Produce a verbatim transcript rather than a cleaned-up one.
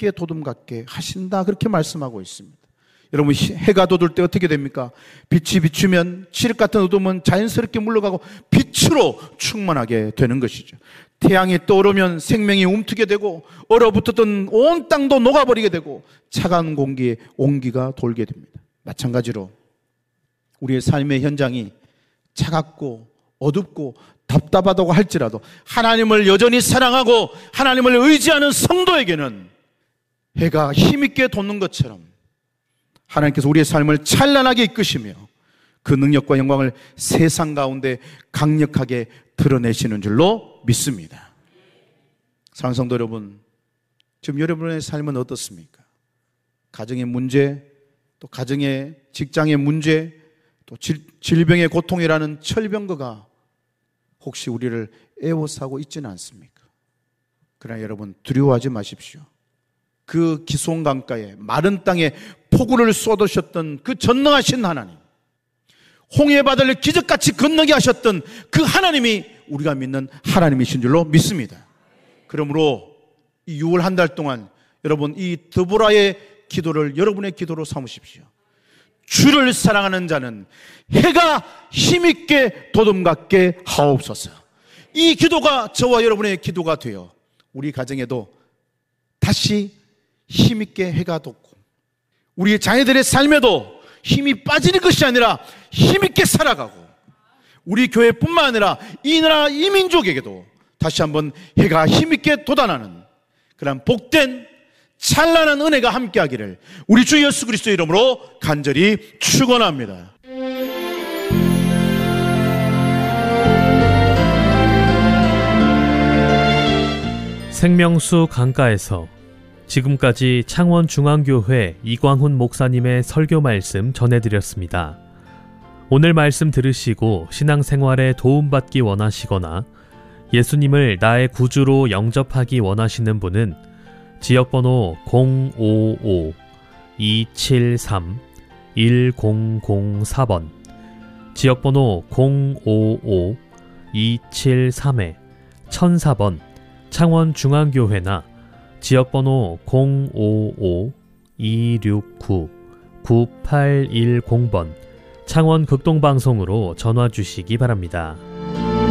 힘있게 도둠같게 하신다, 그렇게 말씀하고 있습니다. 여러분, 해가 돋을 때 어떻게 됩니까? 빛이 비추면 칠흑 같은 어둠은 자연스럽게 물러가고 빛으로 충만하게 되는 것이죠. 태양이 떠오르면 생명이 움트게 되고 얼어붙었던 온 땅도 녹아버리게 되고 차가운 공기에 온기가 돌게 됩니다. 마찬가지로 우리의 삶의 현장이 차갑고 어둡고 답답하다고 할지라도 하나님을 여전히 사랑하고 하나님을 의지하는 성도에게는 해가 힘있게 돋는 것처럼 하나님께서 우리의 삶을 찬란하게 이끄시며 그 능력과 영광을 세상 가운데 강력하게 드러내시는 줄로 믿습니다. 사랑하는 성도 여러분, 지금 여러분의 삶은 어떻습니까? 가정의 문제, 또 가정의 직장의 문제, 또 질, 질병의 고통이라는 철병거가 혹시 우리를 애워싸고 있지는 않습니까? 그러나 여러분, 두려워하지 마십시오. 그 기슭 강가에 마른 땅에 폭우를 쏟으셨던 그 전능하신 하나님, 홍해바다를 기적같이 건너게 하셨던 그 하나님이 우리가 믿는 하나님이신 줄로 믿습니다. 그러므로 이 유월 한 달 동안 여러분, 이 드보라의 기도를 여러분의 기도로 삼으십시오. 주를 사랑하는 자는 해가 힘있게 도둠같게 하옵소서. 이 기도가 저와 여러분의 기도가 되어 우리 가정에도 다시 힘있게 해가 돋고 우리 자녀들의 삶에도 힘이 빠지는 것이 아니라 힘있게 살아가고 우리 교회뿐만 아니라 이 나라 이 민족에게도 다시 한번 해가 힘있게 돋아나는 그런 복된 찬란한 은혜가 함께하기를 우리 주 예수 그리스도의 이름으로 간절히 축원합니다. 생명수 강가에서 지금까지 창원중앙교회 이광훈 목사님의 설교 말씀 전해드렸습니다. 오늘 말씀 들으시고 신앙생활에 도움받기 원하시거나 예수님을 나의 구주로 영접하기 원하시는 분은 지역번호 공오오 이칠삼 일공공사 번, 지역번호 공오오 이칠삼 천사 번 창원중앙교회나 지역번호 공오오 이육구 구팔일공 번 창원극동방송으로 전화주시기 바랍니다.